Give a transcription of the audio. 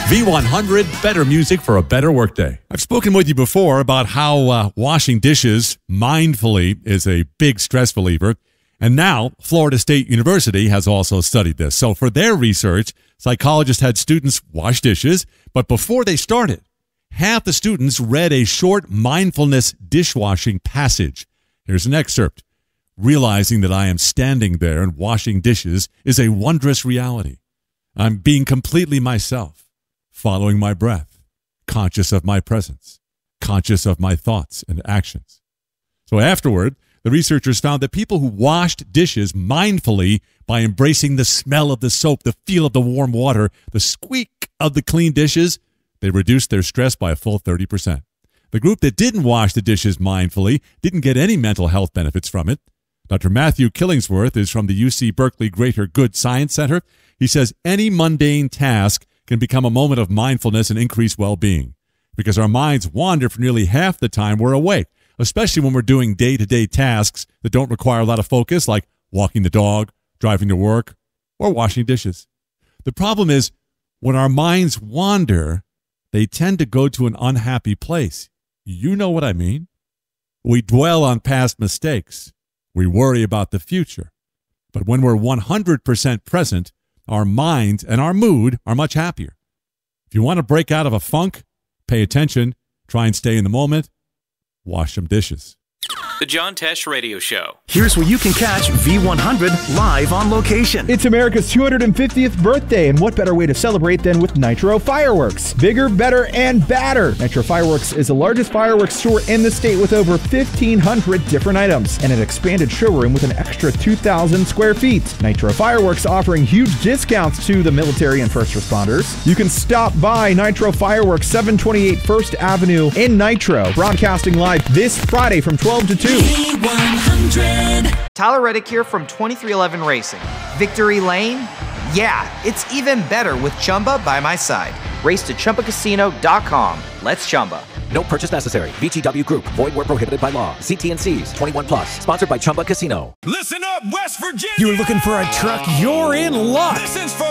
V100, better music for a better workday. I've spoken with you before about how washing dishes mindfully is a big stress reliever. And now, Florida State University has also studied this. So for their research, psychologists had students wash dishes, but before they started, half the students read a short mindfulness dishwashing passage. Here's an excerpt. Realizing that I am standing there and washing dishes is a wondrous reality. I'm being completely myself, following my breath, conscious of my presence, conscious of my thoughts and actions. So afterward, the researchers found that people who washed dishes mindfully by embracing the smell of the soap, the feel of the warm water, the squeak of the clean dishes, they reduced their stress by a full 30%. The group that didn't wash the dishes mindfully didn't get any mental health benefits from it. Dr. Matthew Killingsworth is from the UC Berkeley Greater Good Science Center. He says any mundane task can become a moment of mindfulness and increase well-being because our minds wander for nearly half the time we're awake, especially when we're doing day-to-day tasks that don't require a lot of focus, like walking the dog, driving to work, or washing dishes. The problem is when our minds wander, they tend to go to an unhappy place. You know what I mean? We dwell on past mistakes. We worry about the future. But when we're 100% present, our mind and our mood are much happier. If you want to break out of a funk, pay attention, try and stay in the moment, wash some dishes. The John Tesh Radio Show. Here's where you can catch V100 live on location. It's America's 250th birthday, and what better way to celebrate than with Nitro Fireworks? Bigger, better, and badder. Nitro Fireworks is the largest fireworks store in the state with over 1,500 different items and an expanded showroom with an extra 2,000 square feet. Nitro Fireworks offering huge discounts to the military and first responders. You can stop by Nitro Fireworks, 728 First Avenue in Nitro, broadcasting live this Friday from 12 to 2. Tyler Reddick here from 2311 Racing. Victory Lane? Yeah, it's even better with Chumba by my side. Race to ChumbaCasino.com. Let's Chumba. No purchase necessary. VGW Group. Void where prohibited by law. See T&Cs. 21 plus. Sponsored by Chumba Casino. Listen up, West Virginia. You're looking for a truck? You're in luck. This is for